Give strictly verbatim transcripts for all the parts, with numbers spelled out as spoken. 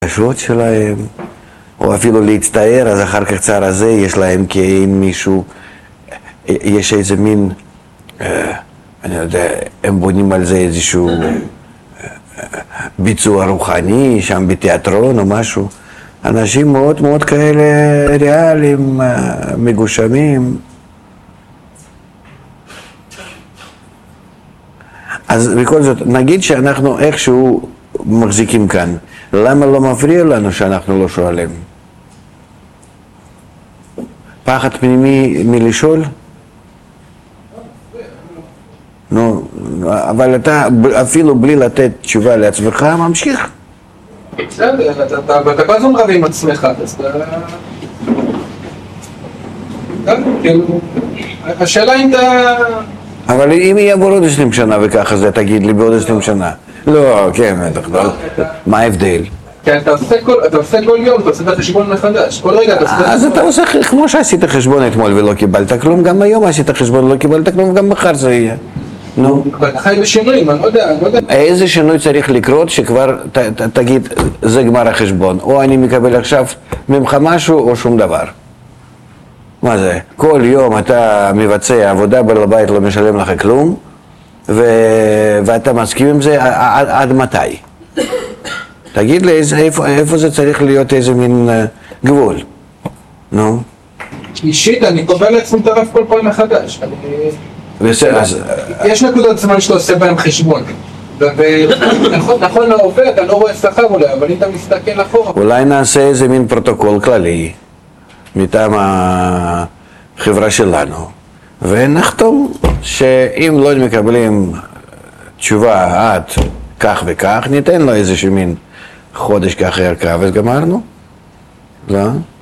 הרגשות שלהם, או אפילו להצטער, אז אחר כך צער הזה יש להם כאין מישהו, יש איזה מין, אני יודע, הם בונים על זה איזשהו ביצוע רוחני, שם בתיאטרון או משהו. אנשים מאוד מאוד כאלה ריאליים, מגושמים. אז בכל זאת, נגיד שאנחנו איכשהו מחזיקים כאן, למה לא מפריע לנו שאנחנו לא שואלים? פחד פנימי מלשאול? נו, אבל אתה אפילו בלי לתת תשובה לעצמך ממשיך. בסדר, אתה כל הזמן רב עם עצמך, אז אתה... השאלה אם אתה... אבל אם יהיה בעוד עשרים שנה וככה זה תגיד לי בעוד עשרים שנה. לא, כן, מה ההבדל? כי אתה עושה כל יום, אתה עושה את החשבון מחדש, כל רגע אתה עושה את החשבון. אז אתה עושה כמו שעשית חשבון אתמול ולא קיבלת כלום, גם היום עשית חשבון ולא קיבלת כלום, גם מחר זה יהיה. נו. אתה חי בשינויים, אני לא יודע, אני לא יודע. איזה שינוי צריך לקרות שכבר תגיד, זה גמר החשבון, או אני מקבל עכשיו ממך משהו או שום דבר. מה זה? כל יום אתה מבצע עבודה בעל הבית לא משלם לך כלום, ו... ואתה מסכים עם זה עד, עד מתי? תגיד לי איזה, איפה, איפה זה צריך להיות איזה מין uh, גבול? נו? אישית, אני קובע לעצמי את הרף כל פעם מחדש. אני... בסדר, אז... יש נקודות זמן שאתה עושה בהם חשבון. ונכון, נכון לעובד, אתה לא רואה שכר אולי, אבל אם אתה מסתכל אחורה... אולי נעשה איזה מין פרוטוקול כללי מטעם החברה שלנו, ונחתום שאם לא מקבלים תשובה עד כך וכך, ניתן לו איזשהו מין חודש כך ערכה וגמרנו. לא?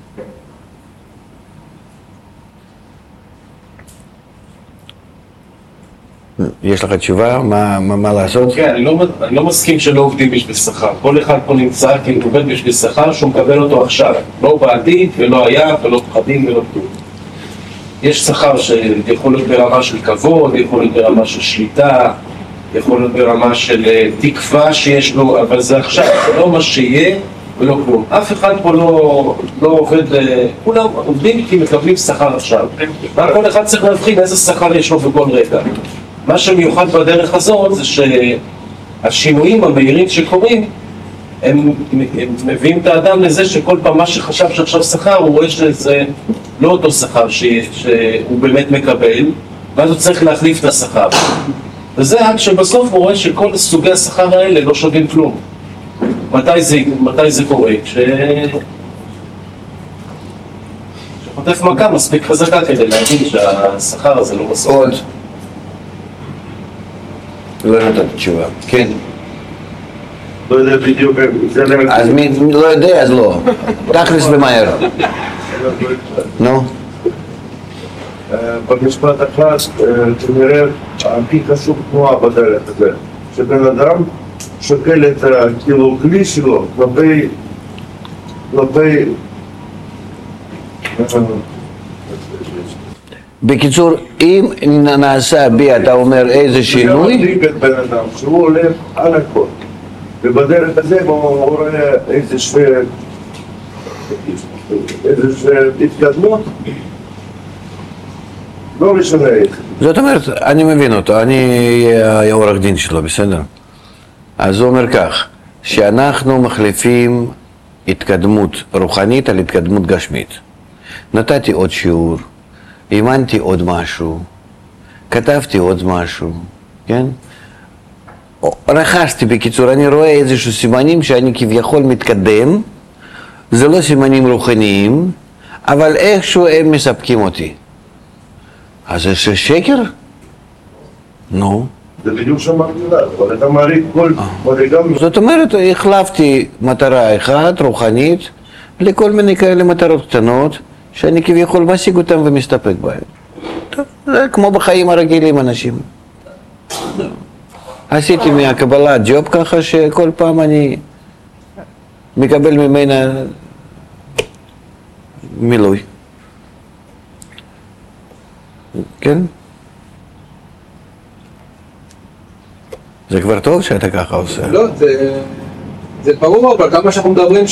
יש לך תשובה? מה, מה, מה לעשות? כן, אני לא, אני לא מסכים שלא עובדים בשביל שכר. כל אחד פה נמצא כי הוא עובד בשביל שכר שהוא מקבל אותו עכשיו. לא בעתיד ולא היה ולא פחדים ולא כלום. יש שכר שיכול להיות ברמה של כבוד, יכול להיות ברמה של שליטה, יכול להיות ברמה של תקווה שיש לו, אבל זה עכשיו, זה לא מה שיהיה ולא כלום. אף אחד פה לא, לא עובד, כולם עובדים כי מקבלים שכר עכשיו. כל אחד צריך להבחין איזה שכר יש לו בכל רגע. מה שמיוחד בדרך הזאת זה שהשינויים המהירים שקורים הם, הם מביאים את האדם לזה שכל פעם מה שחשב שעכשיו שכר הוא רואה שזה לא אותו שכר ש, שהוא באמת מקבל, ואז הוא צריך להחליף את השכר. וזה עד שבסוף הוא רואה שכל סוגי השכר האלה לא שווים כלום. מתי זה, מתי זה קורה? כש... שחוטף מכה מספיק חזקה כדי להבין שהשכר הזה לא מספיק. עוד. לא נתת תשובה. כן. לא יודע בדיוק, אז מי לא יודע אז לא. תכלס ומהר. נו. במשפט אחד, כנראה הכי חשוב תנועה בדרך הזה, שבן אדם שוקל את כאילו כלי שלו כלפי, כלפי... בקיצור, אם נעשה בי, אתה אומר איזה שינוי? זה מדליק את בן אדם, שהוא הולך על הכל. ובדרך הזה הוא רואה איזושהי התקדמות, לא משנה איך. זאת אומרת, אני מבין אותו, אני העורך דין שלו, בסדר? אז הוא אומר כך, שאנחנו מחליפים התקדמות רוחנית על התקדמות גשמית. נתתי עוד שיעור, אימנתי עוד משהו, כתבתי עוד משהו, כן? רכשתי בקיצור, אני רואה איזשהו סימנים שאני כביכול מתקדם, זה לא סימנים רוחניים, אבל איכשהו הם מספקים אותי. אז זה שקר? נו. זה בדיוק שאמרתי לה, אבל אתה מעריך כל מדרגה... זאת אומרת, החלפתי מטרה אחת, רוחנית, לכל מיני כאלה מטרות קטנות, שאני כביכול משיג אותם ומסתפק בהם. טוב, זה כמו בחיים הרגילים אנשים. עשיתי מהקבלה ג'וב ככה שכל פעם אני מקבל ממנה מילוי. כן? זה כבר טוב שאתה ככה עושה. לא, זה, זה ברור, אבל כמה שאנחנו מדברים